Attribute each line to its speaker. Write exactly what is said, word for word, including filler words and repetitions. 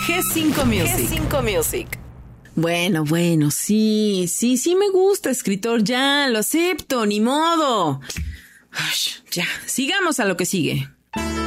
Speaker 1: G cinco Music.
Speaker 2: G cinco Music.
Speaker 1: Bueno, bueno, sí, sí, sí me gusta, escritor, ya, lo acepto, ni modo. Ay, ya, sigamos a lo que sigue.